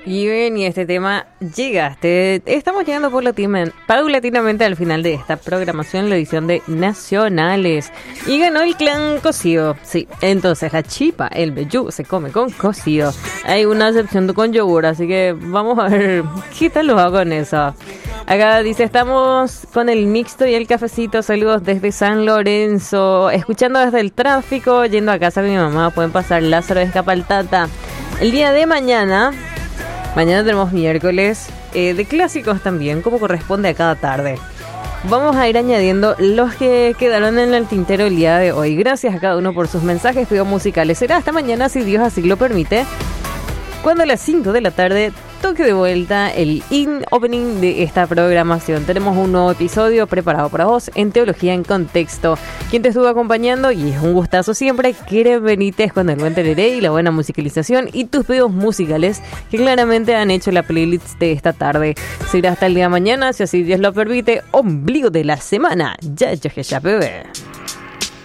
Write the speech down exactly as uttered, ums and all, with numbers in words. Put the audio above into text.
Y bien, y este tema llegaste. Estamos llegando paulatinamente al final de esta programación, la edición de Nacionales. Y ganó el clan cocido. Sí, entonces la chipa, el vellú, se come con cocido. Hay una excepción con yogur, así que vamos a ver qué tal lo va con eso. Acá dice, estamos con el mixto y el cafecito. Saludos desde San Lorenzo. Escuchando desde el tráfico, yendo a casa con mi mamá. Pueden pasar Lázaro de Escapaltata. El día de mañana... Mañana tenemos miércoles eh, de clásicos también, como corresponde a cada tarde. Vamos a ir añadiendo los que quedaron en el tintero el día de hoy. Gracias a cada uno por sus mensajes pedidos musicales. Será hasta mañana, si Dios así lo permite, cuando a las cinco de la tarde toque de vuelta el in-opening de esta programación. Tenemos un nuevo episodio preparado para vos en Teología en Contexto. Quien te estuvo acompañando, y es un gustazo siempre, Keren Benítez, con el buen tereré y la buena musicalización y tus pedidos musicales que claramente han hecho la playlist de esta tarde. Será hasta el día de mañana, si así Dios lo permite, ombligo de la semana. Ya, ya, ya, bebé.